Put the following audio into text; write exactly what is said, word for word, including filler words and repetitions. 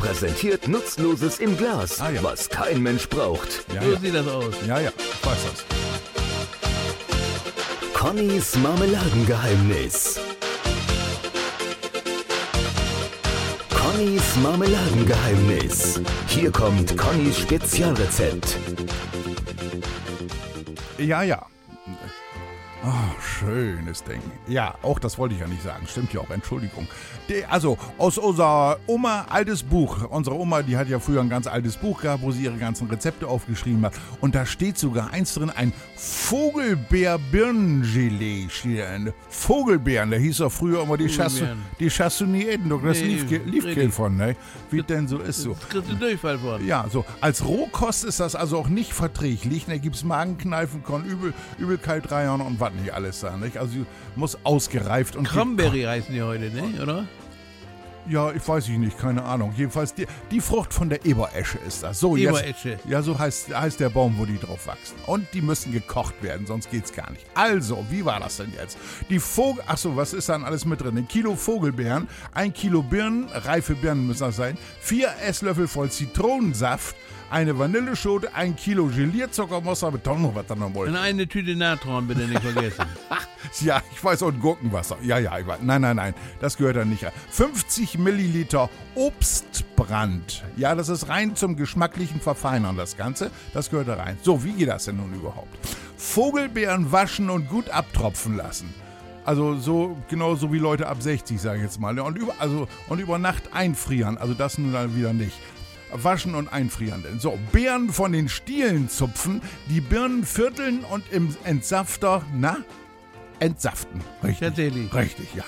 präsentiert Nutzloses im Glas, Ah, ja. was kein Mensch braucht. Ja, So ja. sieht das aus. Ja, ja, ich weiß das. Connys Marmeladengeheimnis. Connys Marmeladengeheimnis. Hier kommt Connys Spezialrezept. Ja, ja. Oh, schönes Ding. Ja, auch das wollte ich ja nicht sagen. Stimmt ja auch, Entschuldigung. Die, also, aus unserer Oma, altes Buch. Unsere Oma, die hat ja früher ein ganz altes Buch gehabt, wo sie ihre ganzen Rezepte aufgeschrieben hat. Und da steht sogar eins drin, ein Vogelbeer-Birnengelee. Vogelbeeren, der hieß doch früher immer die Vogelbeeren. Chassu- die Chassunieten. Das Nee, lief, lief richtig. kein von, ne? Wie denn so ist so. Das kriegst du Durchfall von. Ja, so. Als Rohkost ist das also auch nicht verträglich. Da gibt's Magenkneifen, kann Übel, Übelkeit reinhauen und was nicht alles da, nicht? Also muss ausgereift und Cranberry heißen die heute, ne? Oder? ja, ich weiß ich nicht, keine Ahnung. Jedenfalls die, die Frucht von der Eberesche ist das. So, Eberesche. Jetzt, ja, so heißt, heißt der Baum, wo die drauf wachsen. Und die müssen gekocht werden, sonst geht's gar nicht. Also, wie war das denn jetzt? Die Vogel, achso, was ist dann alles mit drin? Ein Kilo Vogelbeeren, ein Kilo Birnen, reife Birnen müssen das sein, vier Esslöffel voll Zitronensaft, eine Vanilleschote, ein Kilo Gelierzucker, muss aber doch noch was da noch wollen. Und eine Tüte Natron bitte nicht vergessen. Ja, ich weiß, und Gurkenwasser. Ja, ja, ich weiß. Nein, nein, nein, das gehört da nicht rein. fünfzig Milliliter Obstbrand. Ja, das ist rein zum geschmacklichen Verfeinern, das Ganze. Das gehört da rein. So, wie geht das denn nun überhaupt? Vogelbeeren waschen und gut abtropfen lassen. Also so genauso wie Leute ab sechzig, sage ich jetzt mal. Und über, also, und über Nacht einfrieren. Also das nun dann wieder nicht. Waschen und einfrieren. Denn. So, Beeren von den Stielen zupfen, die Birnen vierteln und im Entsafter, na, entsaften. Richtig. Tatsächlich. Richtig, ja.